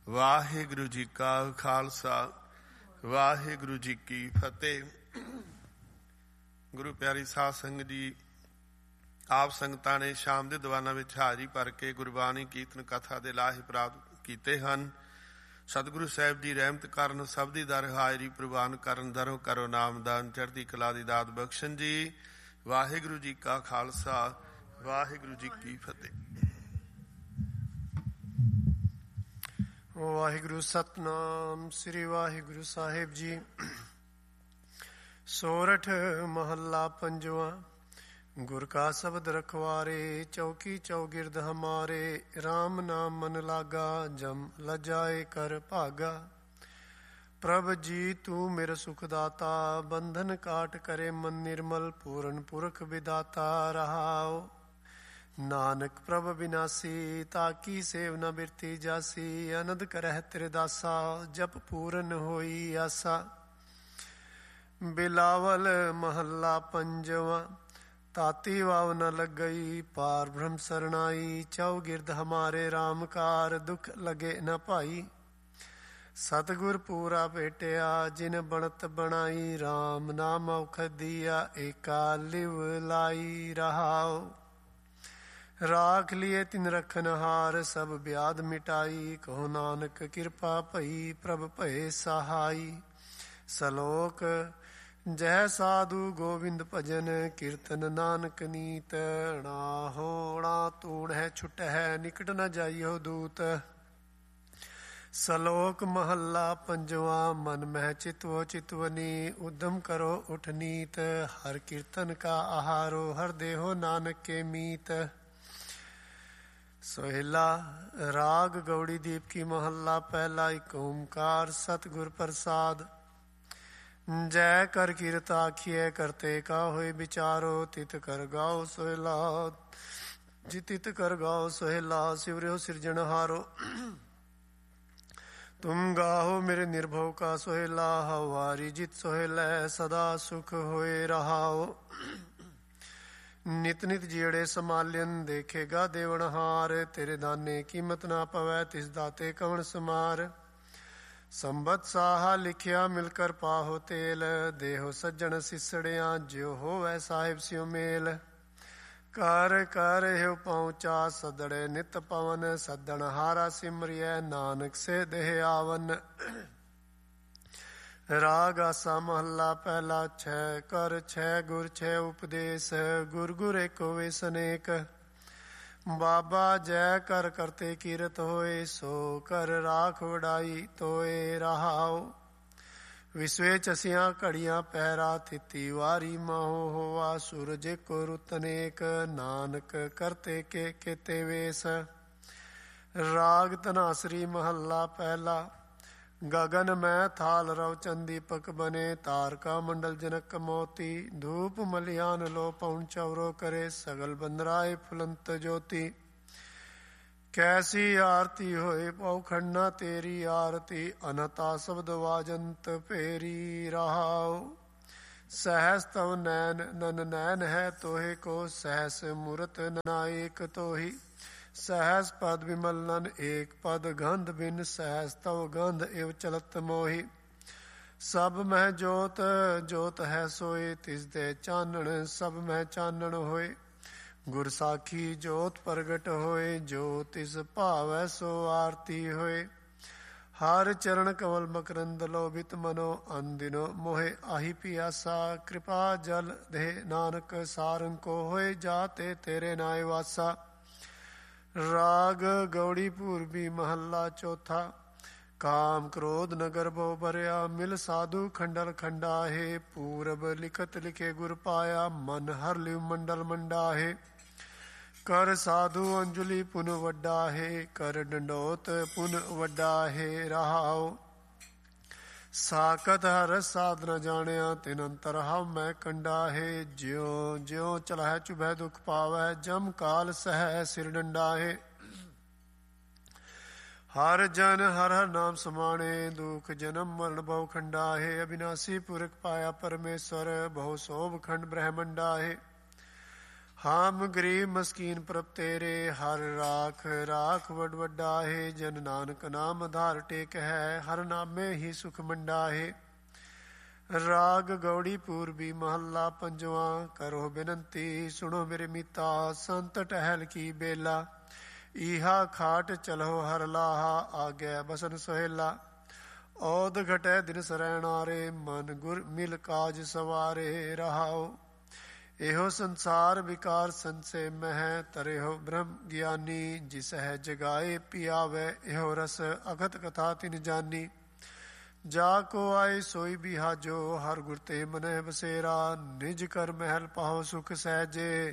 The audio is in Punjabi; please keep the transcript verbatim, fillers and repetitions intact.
ਵਾਹਿਗੁਰੂ ਜੀ ਕਾ ਖਾਲਸਾ, ਵਾਹਿਗੁਰੂ ਜੀ ਕੀ ਫਤਿਹ। ਗੁਰੂ ਪਿਆਰੀ ਸਾਧ ਸੰਗਤ ਜੀ, ਆਪ ਸੰਗਤਾਂ ਨੇ ਸ਼ਾਮ ਦੇ ਦੀਵਾਨਾਂ ਵਿੱਚ ਹਾਜ਼ਰੀ ਭਰ ਕੇ ਗੁਰਬਾਣੀ ਕੀਰਤਨ ਕਥਾ ਦੇ ਲਾਹੇ ਪ੍ਰਾਪਤ ਕੀਤੇ ਹਨ। ਸਤਿਗੁਰੂ ਸਾਹਿਬ ਜੀ ਰਹਿਮਤ ਕਰਨ, ਸਭ ਦੀ ਦਰ ਹਾਜ਼ਰੀ ਪ੍ਰਵਾਨ ਕਰਨ, ਦਰੋਂ ਕਰੋ ਨਾਮਦਾਨ, ਚੜ੍ਹਦੀ ਕਲਾ ਦੀ ਦਾਤ ਬਖਸ਼ਣ ਜੀ। ਵਾਹਿਗੁਰੂ ਜੀ ਕਾ ਖਾਲਸਾ, ਵਾਹਿਗੁਰੂ ਜੀ ਕੀ ਫਤਿਹ। ਵਾਹਿਗੁਰੂ ਸਤਨਾਮ ਸ੍ਰੀ ਵਾਹਿਗੁਰੂ ਸਾਹਿਬ ਜੀ। ਸੋਰਠ ਮਹੱਲਾ ਪੰਜਵਾਂ। ਗੁਰ ਕਾ ਸ਼ਬਦ ਰਖਵਾਰੇ, ਚੌਕੀ ਚੌਗਿਰਦ ਹਮਾਰੇ। ਰਾਮ ਨਾਮ ਮਨ ਲਾਗਾ, ਜਮ ਲਜਾਏ ਕਰ ਭਾਗਾ। ਪ੍ਰਭ ਜੀ ਤੂੰ ਮੇਰਾ ਸੁਖ ਦਾਤਾ, ਬੰਧਨ ਕਾਟ ਕਰੇ ਮਨ ਨਿਰਮਲ। ਪੂਰਨ ਪੁਰਖ ਵਿਦਾਤਾ ਰਹਾਓ। ਨਾਨਕ ਪ੍ਰਭ ਬਿਨਾਸੀ, ਤਾਕੀ ਸੇਵ ਨ ਬਿਰਤੀ ਜਾਸੀ। ਅਨੰਦ ਕਰਹਿ ਤੇਰੇ ਦਾਸਾ, ਜਪ ਪੂਰਨ ਹੋਈ ਆਸਾ। ਬਿਲਾਵਲ ਮਹੱਲਾ ਪੰਜਵਾਂ। ਤਾਤੀ ਵਾਵ ਨ ਲੱਗਈ, ਪਾਰ ਬ੍ਰਹਮ ਸਰਣਾਈ। ਚੌਗਿਰਦ ਹਮਾਰੇ ਰਾਮ ਕਾਰ, ਦੁਖ ਲਗੇ ਨ ਭਾਈ। ਸਤਿਗੁਰ ਪੂਰਾ ਭੇਟਿਆ, ਜਿਨ ਬਣਤ ਬਣਾਈ। ਰਾਮ ਨਾਮ ਔਖਦ ਦੀਆ, ਏਕਾ ਲਿਵ ਲਾਈ ਰਹਾਓ। ਰਾਖ ਲਿਏ ਤਿਨ ਰਖਨ ਹਾਰ, ਸਭ ਬਿਆਦ ਮਿਟਾਈ। ਕਹੋ ਨਾਨਕ ਕਿਰਪਾ ਭਈ, ਪ੍ਰਭ ਭਏ ਸਹਾਈ। ਸਲੋਕ। ਜੈ ਸਾਧੂ ਗੋਬਿੰਦ ਭਜਨ, ਕੀਰਤਨ ਨਾਨਕ ਨੀਤ। ਣਾ ਹੋਣਾ ਤੂੜ ਹੈ ਛੁਟ ਹੈ, ਨਿਕਟ ਨ ਜਾਈਓ ਦੂਤ। ਸਲੋਕ ਮਹੱਲਾ ਪੰਜਵਾਂ। ਮਨ ਮਹਿ ਚਿਤਵੋ ਚਿਤਵਨੀ, ਉਦਮ ਕਰੋ ਉਠ ਨੀਤ। ਹਰ ਕੀਰਤਨ ਕਾ ਆਹਾਰੋ, ਹਰ ਦੇਹੋ ਨਾਨਕ ਕੇ ਮੀਤ। ਸੋਹਿਲਾ। ਰਾਗ ਗੌੜੀ ਦੀਪ ਕੀ ਮਹੱਲਾ ਪਹਿਲਾ। ਇੱਕ ਓਮਕਾਰ ਸਤਿਗੁਰ ਪ੍ਰਸਾਦ। ਜੈ ਕਰ ਕੀਰਤ ਆਖੀਏ, ਕਰਤੇ ਕਾ ਹੋਏ ਵਿਚਾਰੋ। ਤਿਤ ਕਰ ਗਾਓ ਸੋਹਿਲਾ, ਜੀ ਤਿਤ ਕਰ ਗਾਓ ਸੋਹਿਲਾ। ਸਿਵਰਿਓ ਸਿਰਜਣਹਾਰੋ, ਤੁਮ ਗਾਹੋ ਮੇਰੇ ਨਿਰਭਉ ਕਾ ਸੋਹਿਲਾ। ਹਵਾਰੀ ਜਿਤ ਸੋਹਿਲੈ, ਸਦਾ ਸੁਖ ਹੋਏ ਰਹਾਓ। ਨਿਤ ਨਿਤ ਜਿਹੜੇ ਸਮਾਲਿਨ, ਦੇਖੇਗਾ ਦੇਵਨਹਾਰ। ਤੇਰੇ ਦਾਨੇ ਕੀਮਤ ਨਾ ਪਵੈ, ਤਿਸ ਦਾਤੇ ਕਵਣ ਸਮਾਰ। ਸੰਬਤ ਸਾਹਾ ਲਿਖਿਆ, ਮਿਲ ਕਰ ਪਾਹੋ ਤੇਲ। ਦੇਹੋ ਸੱਜਣ ਸਿਸੜਿਆਂ, ਜਿਉ ਹੋਵੈ ਸਾਹਿਬ ਸਿਉ ਮੇਲ। ਕਰ ਕਰ ਹਿਉ ਪਹੁੰਚਾ, ਸਦੜੇ ਨਿਤ ਪਵਨ। ਸੱਦਣ ਹਾਰਾ ਸਿਮਰਿਐ, ਨਾਨਕ ਸੇ ਦੇਹ ਆਵਨ। ਰਾਗ ਆਸਾ ਮਹੱਲਾ ਪਹਿਲਾ। ਛੈ ਕਰ ਛੈ ਗੁਰ ਛੈ ਉਪਦੇਸ਼, ਗੁਰ ਗੁਰ ਏਕੋ ਵੇਸ ਅਨੇਕ। ਬਾਬਾ ਜੈ ਕਰ ਕਰਤੇ ਕੀਰਤ ਹੋਏ, ਸੋ ਕਰ ਰਾਖ ਵਡਾਈ ਤੋਏ ਰਹਾਓ। ਵਿਸਵੇ ਚਸੀਆਂ ਘੜੀਆਂ ਪਹਿਰਾ, ਥਿਤੀ ਵਾਰੀ ਮਾਹੋ ਹੋਆ। ਸੂਰਜ ਏਕੋ ਰੁੱਤ ਅਨੇਕ, ਨਾਨਕ ਕਰਤੇ ਕੇ ਕੇਤੇ ਵੇਸ। ਰਾਗ ਧਨਾਸਰੀ ਮਹੱਲਾ ਪਹਿਲਾ। ਗਗਨ ਮੈਂ ਥਾਲ ਰਵ ਚੰਦੀਪਕ ਬਨੇ, ਤਾਰਕਾ ਮੰਡਲ ਜਨਕ ਮੋਤੀ। ਧੂਪ ਮਲਿਆਨ ਲੋ ਪਉਣ ਚਵਰੋ ਕਰੇ, ਸਗਲ ਬੰਦਰਾਏ ਫੁਲੰਤ ਜੋਤੀ। ਕੈਸੀ ਆਰਤੀ ਹੋਏ ਪਉ ਖੰਡਾ, ਤੇਰੀ ਆਰਤੀ। ਅਨਤਾ ਸ਼ਬਦ ਵਾਜੰਤ ਭੇਰੀ ਰਹਾਓ। ਸਹਸ ਤਵ ਨੈਨ ਨਨ ਨੈਨ ਹੈ ਤੋਹੇ ਕੋ, ਸਹਸ ਮੂਰਤ ਨਾਇਕ ਤੋਹੀ। ਸਹਸ ਪਦ ਵਿਮਲ ਨਨ ਏਕ ਪਦ, ਗੰਧ ਬਿਨ ਸਹਸ ਤਵ ਗੰਧ ਇਵ ਚਲਤ ਮੋਹੀ। ਸਭ ਮਹਿ ਜੋਤ ਜੋਤ ਹੈ ਸੋਏ, ਤਿਸ ਦੇ ਚਾਨਣ ਸਭ ਮਹਿ ਚਾਨਣ ਹੋਏ। ਗੁਰ ਸਾਖੀ ਜੋਤ ਪ੍ਰਗਟ ਹੋਏ, ਜੋ ਤਿਸ ਭਾਵੈ ਸੋ ਆਰਤੀ ਹੋਏ। ਹਰ ਚਰਨ ਕਮਲ ਮਕਰੰਦ ਲੋਭਿਤ ਮਨੋ, ਅਨਦਿਨੋ ਮੋਹਿ ਆਹੀ ਪਿਆਸਾ। ਕਿਰਪਾ ਜਲ ਦੇ ਨਾਨਕ ਸਾਰੰਗ ਕੋ, ਹੋਏ ਜਾਤੇ ਤੇਰੇ ਨਾਇ ਵਾਸਾ। ਰਾਗ ਗੌੜੀ ਪੂਰਬੀ ਮਹੱਲਾ ਚੌਥਾ। ਕਾਮ ਕ੍ਰੋਧ ਨਗਰ ਬਹੁ ਭਰਿਆ, ਮਿਲ ਸਾਧੂ ਖੰਡਲ ਖੰਡਾਹੇ। ਪੂਰਬ ਲਿਖਤ ਲਿਖੇ ਗੁਰ ਪਾਇਆ, ਮਨ ਹਰ ਲਿਵ ਮੰਡਲ ਮੰਡਾਹੇ। ਕਰ ਸਾਧੂ ਅੰਜਲੀ ਪੁਨ ਵੱਡਾ ਹੈ, ਕਰ ਡੰਡੋਤ ਪੁਨ ਵੱਡਾ ਹੈ ਰਹਾਓ। ਸਾਕਤ ਹਰ ਸਾਧ ਨ ਜਾਣਿਆ, ਤਿਨ ਅੰਤਰ ਹਵ ਮੈਂ ਕੰਡਾ ਹੈ। ਜਿਉ ਜਿਉ ਚਲਹਿ ਚੁਭੈ ਦੁਖ ਪਾਵੈ, ਜਮ ਕਾਲ ਸਹਿ ਸਿਰ ਡੰਡਾ ਹੈ। ਹਰ ਜਨ ਹਰ ਹਰ ਨਾਮ ਸਮਾਣੇ, ਦੁਖ ਜਨਮ ਮਰਨ ਬਹੁ ਖੰਡਾ ਹੈ। ਅਬਿਨਾਸੀ ਪੁਰਖ ਪਾਇਆ ਪਰਮੇਸ਼ਵਰ, ਬਹੁ ਸੋਭ ਖੰਡ ਬ੍ਰਹਮੰਡਾ ਹੈ। ਹਾਮ ਗਰੀਬ ਮਸਕੀਨ ਪ੍ਰਭ ਤੇਰੇ, ਹਰ ਰਾਖ ਰਾਖ ਵਡ ਵੱਡਾ ਹੈ। ਜਨ ਨਾਨਕ ਨਾਮ ਆਧਾਰ ਟੇਕ ਹੈ, ਹਰ ਨਾਮੇ ਹੀ ਸੁਖ ਮੰਡਾ ਹੈ। ਰਾਗ ਗੌੜੀ ਪੂਰਬੀ ਮਹੱਲਾ ਪੰਜਵਾਂ। ਕਰੋ ਬੇਨੰਤੀ ਸੁਣੋ ਮੇਰੇ ਮੀਤਾ, ਸੰਤ ਟਹਿਲ ਕੀ ਬੇਲਾ। ਈਹਾ ਖਾਟ ਚਲੋ ਹਰ ਲਾਹਾ, ਆਗੈ ਬਸਨ ਸੁਹੇਲਾ। ਔਦ ਘਟੈ ਦਿਨ ਸਰੈਣਾਰੇ, ਮਨ ਗੁਰ ਮਿਲ ਕਾਜ ਸਵਾਰੇ। ਰਹਾਓ ਇਹੋ ਸੰਸਾਰ ਵਿਕਾਰ ਸੰਸੇ ਮਹਿ, ਤਰਿਓ ਬ੍ਰਹਮ ਗਿਆਨੀ। ਜਿਸਹਿ ਜਗਾਏ ਪਿਆਵੈ, ਇਹੋ ਰਸ ਅਗਤ ਕਥਾ ਤਿਨ ਜਾਨੀ। ਜਾ ਕੋ ਆਏ ਸੋਈ ਬਿਹਾਜੋ, ਹਰ ਗੁਰ ਤੇ ਮਨਹਿ ਬਸੇਰਾ। ਨਿਜ ਕਰ ਮਹਿਲ ਪਾਹੋ ਸੁਖ ਸਹਿਜੇ,